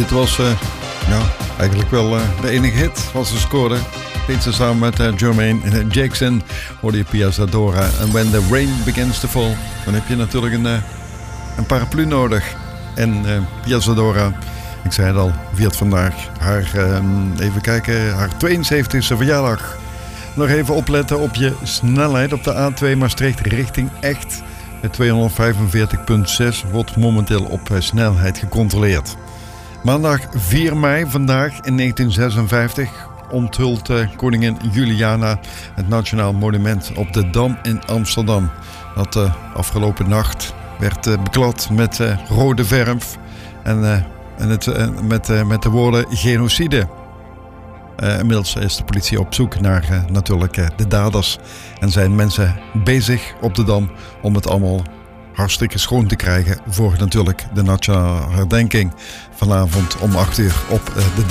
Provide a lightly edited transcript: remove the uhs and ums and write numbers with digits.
Dit was eigenlijk wel de enige hit wat ze scoorden. Deed ze samen met Jermaine Jackson. Hoorde je Piazza Dora. En When the Rain Begins to Fall. Dan heb je natuurlijk een paraplu nodig. En Piazza Dora, ik zei het al, viert vandaag haar 72e verjaardag. Nog even opletten op je snelheid op de A2 Maastricht richting Echt. Het 245.6 wordt momenteel op snelheid gecontroleerd. Maandag 4 mei, vandaag in 1956, onthult koningin Juliana het Nationaal Monument op de Dam in Amsterdam. Dat afgelopen nacht werd beklad met rode verf en met de woorden genocide. Inmiddels is de politie op zoek naar natuurlijk de daders. En zijn mensen bezig op de Dam om het allemaal hartstikke schoon te krijgen voor natuurlijk de nationale herdenking vanavond om 8 uur op de Dam.